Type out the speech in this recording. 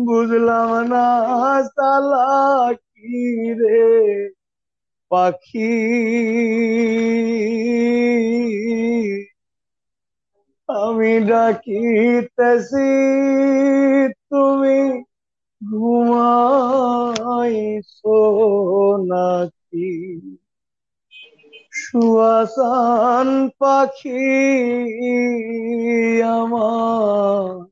বুঝলাম না চালাকি রে পাখি, আমি ডাকিতেছি তুমি ঘুমাইছো নাকি? সুয়াসান পাখি আমার